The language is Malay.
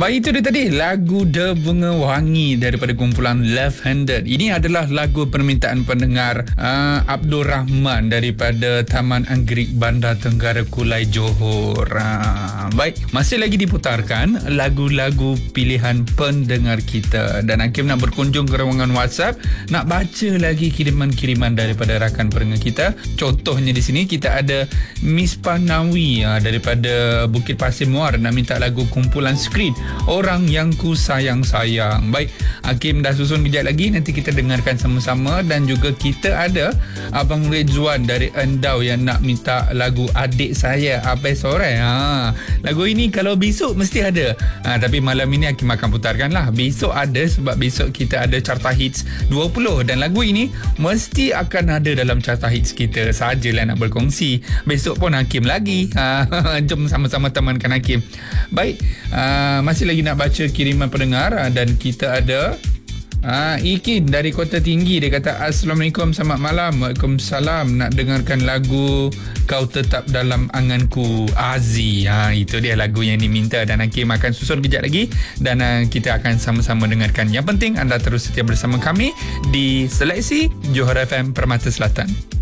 Baik, itu dia tadi lagu The Bunga Wangi daripada kumpulan Left Handed. Ini adalah lagu permintaan pendengar Abdul Rahman daripada Taman Anggerik Bandar Tenggara Kulai Johor. Baik, masih lagi diputarkan lagu-lagu pilihan pendengar kita, dan Hakim nak berkunjung ke ruangan WhatsApp, nak baca lagi kiriman-kiriman daripada rakan pendengar kita. Contohnya di sini kita ada Miss Panawi daripada Bukit Pasir Muar, nak minta lagu kumpulan Skrin, Orang Yang Ku Sayang-Sayang. Baik, Hakim dah susun kejap lagi, nanti kita dengarkan sama-sama. Dan juga kita ada Abang Rizwan dari Endau yang nak minta lagu Adik Saya Abai Sore. Lagu ini kalau besok mesti ada, tapi malam ini Hakim akan putarkan lah. Besok ada, sebab besok kita ada Carta Hits 20, dan lagu ini mesti akan ada dalam Carta Hits kita. Sajalah nak berkongsi, besok pun Hakim lagi. Jom sama-sama temankan Hakim. Baik, masih lagi nak baca kiriman pendengar, dan kita ada Ikin dari Kota Tinggi. Dia kata Assalamualaikum, selamat malam. Waalaikumsalam. Nak dengarkan lagu Kau Tetap Dalam Anganku, Azi. Itu dia lagu yang diminta, dan Hakim akan susun kejap lagi, dan kita akan sama-sama dengarkan. Yang penting anda terus setia bersama kami di Seleksi Johor FM Permata Selatan.